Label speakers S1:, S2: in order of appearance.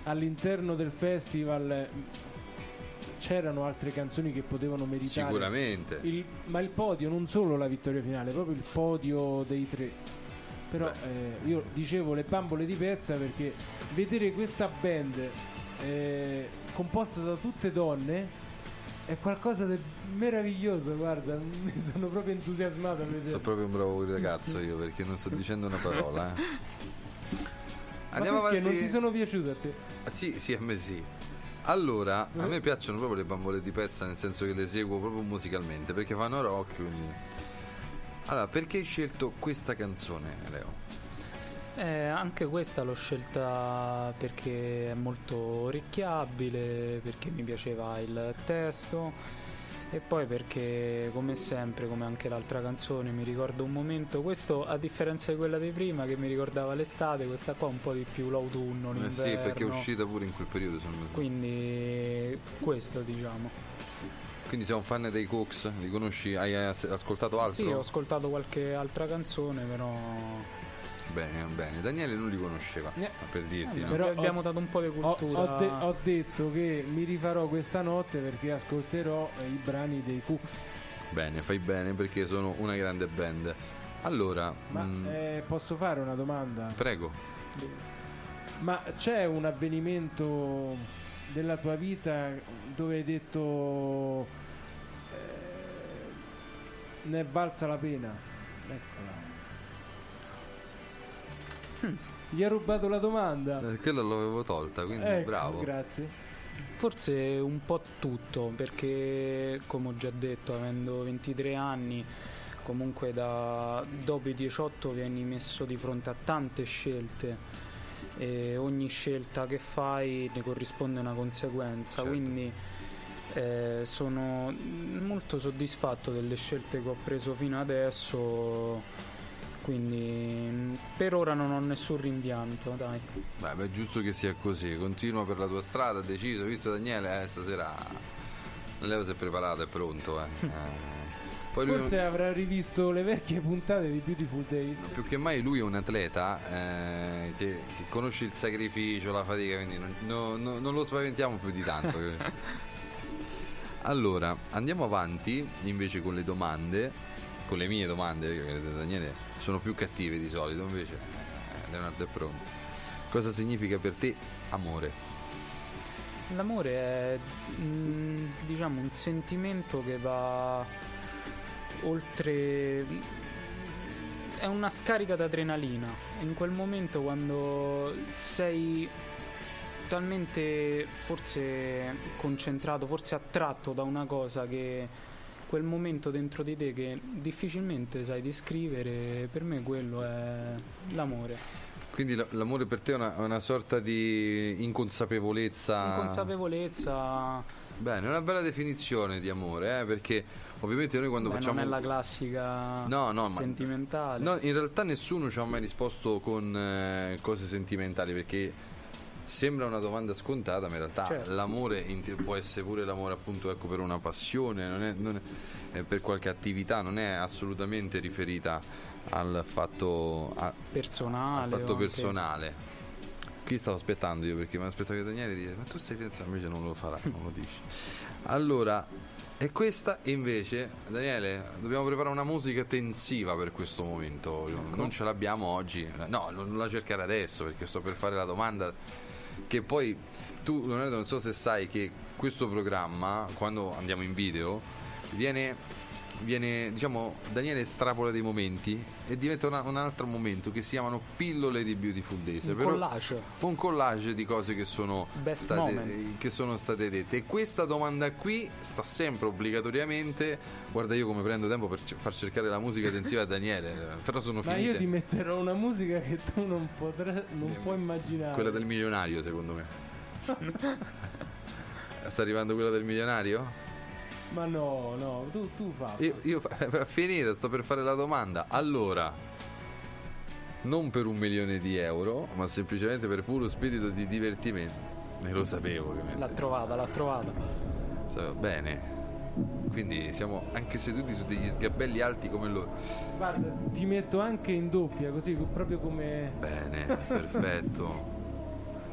S1: all'interno del festival c'erano altre canzoni che potevano meritare
S2: sicuramente,
S1: ma il podio, non solo la vittoria finale, proprio il podio dei tre. Però io dicevo le bambole di pezza perché vedere questa band composta da tutte donne è qualcosa di meraviglioso, guarda, mi sono proprio entusiasmato a vedere.
S2: sono proprio un bravo ragazzo io, perché non sto dicendo una parola.
S1: Andiamo avanti. Non ti sono piaciute a te?
S2: Sì, a me sì. Allora, a me piacciono proprio le bambole di pezza, nel senso che le seguo proprio musicalmente, perché fanno rock, quindi. Allora, perché hai scelto questa canzone, Leo?
S3: Anche questa l'ho scelta perché è molto orecchiabile, perché mi piaceva il testo e poi perché, come sempre, come anche l'altra canzone, mi ricorda un momento, questo a differenza di quella di prima che mi ricordava l'estate, questa qua un po' di più l'autunno, l'inverno.
S2: Sì, perché è uscita pure in quel periodo, secondo me.
S3: Quindi questo, diciamo.
S2: Quindi sei un fan dei Cooks? Li conosci? Hai ascoltato altro?
S3: Sì, ho ascoltato qualche altra canzone, però...
S2: Bene. Daniele non li conosceva, per dirti. No?
S3: Però abbiamo dato un po' di cultura.
S1: Ho detto che mi rifarò questa notte perché ascolterò i brani dei Cooks.
S2: Bene, fai bene, perché sono una grande band. Allora,
S1: posso fare una domanda?
S2: Prego.
S1: Ma c'è un avvenimento della tua vita dove hai detto ne è valsa la pena? Eccola. Gli ha rubato la domanda.
S2: Quello l'avevo tolta, quindi bravo.
S1: Grazie.
S3: Forse un po' tutto, perché come ho già detto, avendo 23 anni, comunque dopo i 18 vieni messo di fronte a tante scelte e ogni scelta che fai ne corrisponde una conseguenza, certo. Quindi sono molto soddisfatto delle scelte che ho preso fino adesso. Quindi per ora non ho nessun rimpianto, dai.
S2: Beh, è giusto che sia così. Continua per la tua strada, deciso. Visto Daniele, stasera Leo si è preparato, è pronto.
S1: Poi forse avrà rivisto le vecchie puntate di Beautiful Days.
S2: Più che mai lui è un atleta che conosce il sacrificio, la fatica, quindi non lo spaventiamo più di tanto. Allora, andiamo avanti invece con le domande. Con le mie domande, perché Daniele sono più cattive di solito, invece Leonardo è pronto. Cosa significa per te amore?
S3: L'amore è diciamo un sentimento che va oltre, è una scarica d'adrenalina. In quel momento, quando sei talmente forse concentrato, forse attratto da una cosa, che quel momento dentro di te che difficilmente sai descrivere, per me quello è l'amore.
S2: Quindi l'amore per te è una sorta di inconsapevolezza. Bene, è una bella definizione di amore, perché ovviamente noi quando facciamo...
S3: non è la classica sentimentale.
S2: No, in realtà nessuno ci ha mai risposto con cose sentimentali, perché sembra una domanda scontata, ma in realtà certo. L'amore può essere pure l'amore, appunto, ecco, per una passione, non è per qualche attività, non è assolutamente riferita al fatto personale. Qui stavo aspettando io, perché mi aspettavo che Daniele dice: ma tu sei fidanzato? Invece non lo farà, non lo dici. Allora, e questa invece, Daniele, dobbiamo preparare una musica tensiva per questo momento. Non ce l'abbiamo oggi. No, non la cercare adesso, perché sto per fare la domanda. Che poi tu, Leonardo, non so se sai che questo programma, quando andiamo in video, viene diciamo, Daniele estrapola dei momenti e diventa un altro momento che si chiamano pillole di Beautiful Days. Un collage di cose che sono state dette. E questa domanda qui sta sempre obbligatoriamente. Guarda io come prendo tempo per far cercare la musica tensiva a Daniele. Però sono finite.
S1: Ma io ti metterò una musica che tu non puoi immaginare.
S2: Quella del milionario, secondo me. Sta arrivando quella del milionario?
S1: Ma no, tu fa.
S2: Io finita, sto per fare la domanda. Allora, non per 1 milione di euro, ma semplicemente per puro spirito di divertimento. Ne lo sapevo, ovviamente.
S3: L'ha trovata.
S2: Bene. Quindi siamo anche seduti su degli sgabelli alti come loro.
S1: Guarda, ti metto anche in doppia, così proprio come...
S2: Bene, perfetto.